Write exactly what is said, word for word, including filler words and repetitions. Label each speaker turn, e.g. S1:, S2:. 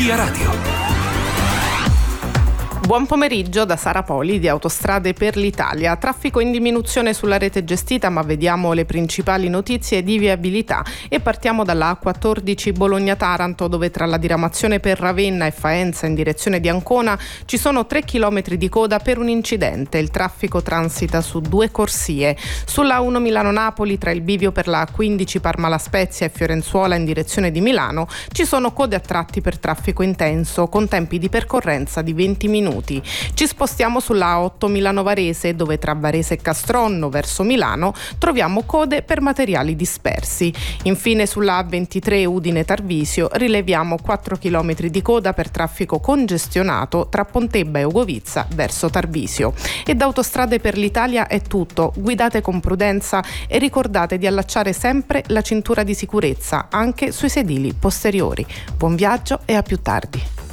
S1: Energia Radio.
S2: Buon pomeriggio da Sara Poli di Autostrade per l'Italia. Traffico in diminuzione sulla rete gestita, ma vediamo le principali notizie di viabilità e partiamo dalla A quattordici Bologna-Taranto, dove tra la diramazione per Ravenna e Faenza in direzione di Ancona ci sono tre chilometri di coda per un incidente. Il traffico transita su due corsie. Sulla A uno Milano-Napoli, tra il bivio per la A quindici Parma-La Spezia e Fiorenzuola in direzione di Milano, ci sono code a tratti per traffico intenso, con tempi di percorrenza di venti minuti. Ci spostiamo sulla A otto Milano-Varese, dove tra Varese e Castronno verso Milano troviamo code per materiali dispersi. Infine sulla A ventitré Udine-Tarvisio rileviamo quattro chilometri di coda per traffico congestionato tra Pontebba e Ogovizza verso Tarvisio. E da Autostrade per l'Italia è tutto. Guidate con prudenza e ricordate di allacciare sempre la cintura di sicurezza anche sui sedili posteriori. Buon viaggio e a più tardi.